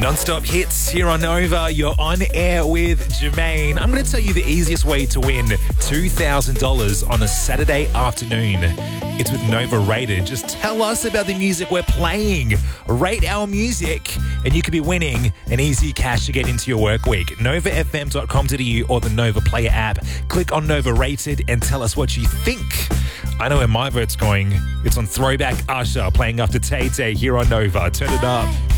Non-stop hits here on Nova. You're on air with Jermaine. I'm going to tell you the easiest way to win $2,000 on a Saturday afternoon. It's with Nova Rated. Just tell us about the music we're playing. Rate our music and you could be winning an easy cash to get into your work week. NovaFM.com.au or the Nova Player app. Click on Nova Rated and tell us what you think. I know where my vote's going. It's on Throwback Usher playing after Tay Tay here on Nova. Turn it up.